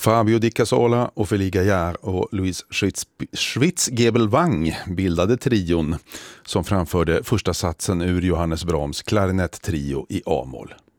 Fabio Di Casola, Ophélie Gaillard och Louise Schwitzgebelwang bildade trion som framförde första satsen ur Johannes Brahms klarinett-trio i A-moll.